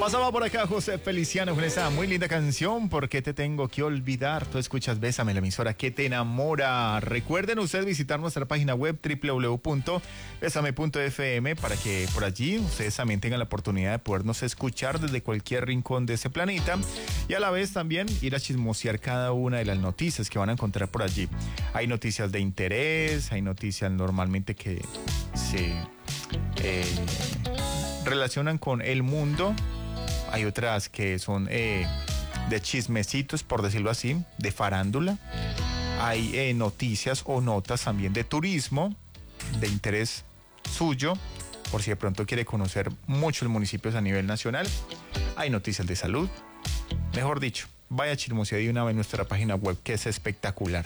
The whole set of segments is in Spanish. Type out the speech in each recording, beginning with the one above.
Pasaba por acá José Feliciano con esa muy linda canción, ¿Por qué te tengo que olvidar? Tú escuchas Bésame, la emisora que te enamora. Recuerden ustedes visitar nuestra página web www.besame.fm para que por allí ustedes también tengan la oportunidad de podernos escuchar desde cualquier rincón de ese planeta y a la vez también ir a chismosear cada una de las noticias que van a encontrar por allí. Hay noticias de interés, hay noticias normalmente que se relacionan con el mundo. Hay otras que son de chismecitos, por decirlo así, de farándula. Hay noticias o notas también de turismo, de interés suyo, por si de pronto quiere conocer muchos municipios a nivel nacional. Hay noticias de salud. Mejor dicho, vaya a chismosear de una vez nuestra página web, que es espectacular,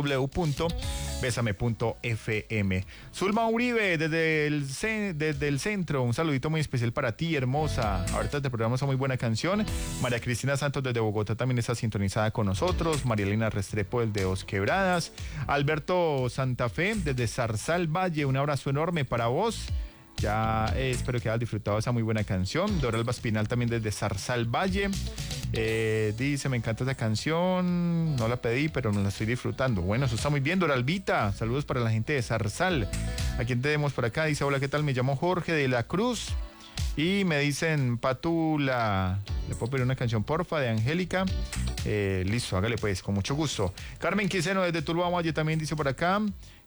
www.besame.fm. Zulma Uribe, desde el centro, un saludito muy especial para ti, hermosa. Ahorita te programamos una muy buena canción. María Cristina Santos desde Bogotá también está sintonizada con nosotros. María Elena Restrepo desde Dos Quebradas. Alberto Santa Fe desde Zarzal Valle, un abrazo enorme para vos. Ya espero que hayas disfrutado esa muy buena canción. Doralba Espinal también desde Zarzal Valle. Dice, me encanta esa canción, no la pedí, pero no la estoy disfrutando. Bueno, eso está muy bien, Doralbita. Saludos para la gente de Zarzal. ¿A quién tenemos por acá? Dice, hola, ¿qué tal? Me llamo Jorge de la Cruz. Y me dicen, Patula, ¿le puedo pedir una canción, porfa, de Angélica? Listo, hágale pues, con mucho gusto. Carmen Quiseno desde Tuluá Valle también dice por acá.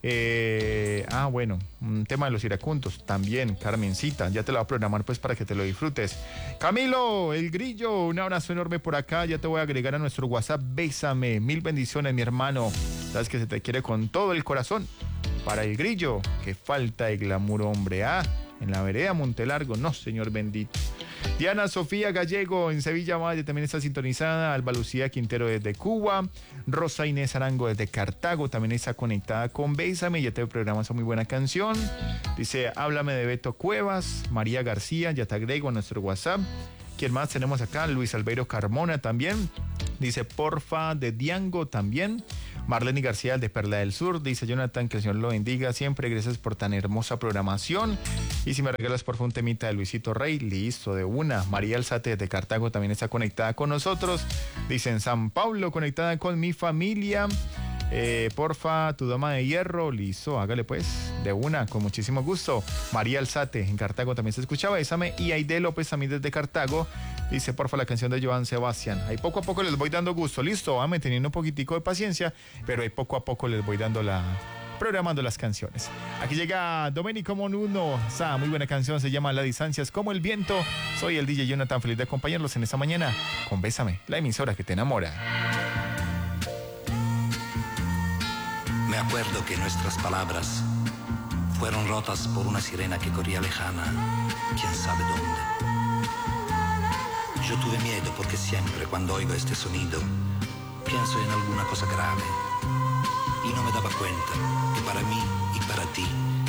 Bueno, un tema de los iracundos también, Carmencita, ya te la voy a programar pues para que te lo disfrutes. Camilo, el Grillo, un abrazo enorme por acá, ya te voy a agregar a nuestro WhatsApp, bésame, mil bendiciones mi hermano, sabes que se te quiere con todo el corazón. Para el Grillo, que falta de glamour, hombre, en la vereda Montelargo, no señor bendito. Diana Sofía Gallego en Sevilla Valle también está sintonizada. Alba Lucía Quintero desde Cuba. Rosa Inés Arango desde Cartago también está conectada con Bésame. Ya te programa esa muy buena canción. Dice, háblame de Beto Cuevas. María García, ya te agrego a nuestro WhatsApp. ¿Quién más tenemos acá? Luis Albeiro Carmona también. Dice, porfa, de Diango también. Marlene García de Perla del Sur. Dice, Jonathan, que el Señor lo bendiga siempre. Gracias por tan hermosa programación. Y si me regalas por favor un temita de Luisito Rey, listo, de una. María Alzate de Cartago también está conectada con nosotros. Dice, en San Pablo, conectada con mi familia. Porfa, tu dama de hierro, listo, hágale pues, de una, con muchísimo gusto. María Alzate en Cartago también se escuchaba, Bésame. Y Aide López también desde Cartago dice, porfa, la canción de Joan Sebastián. Ahí poco a poco les voy dando gusto, listo, vame teniendo un poquitico de paciencia, pero ahí poco a poco les voy dando programando las canciones. Aquí llega Domenico Monuno, esa muy buena canción se llama La distancia es como el viento. Soy el DJ Jonathan, feliz de acompañarlos en esta mañana con Bésame, la emisora que te enamora. Me acuerdo que nuestras palabras fueron rotas por una sirena que corría lejana, quién sabe dónde. Yo tuve miedo porque siempre cuando oigo este sonido pienso en alguna cosa grave y no me daba cuenta que para mí y para ti